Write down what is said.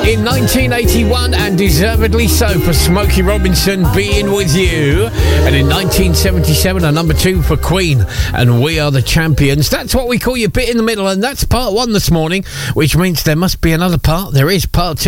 in 1981, and deservedly so for Smokey Robinson, Being With You. And in 1977, a number 2 for Queen, and We Are the Champions. That's what we call your bit in the middle, and that's part 1 this morning, which means there must be another part. There is part 2.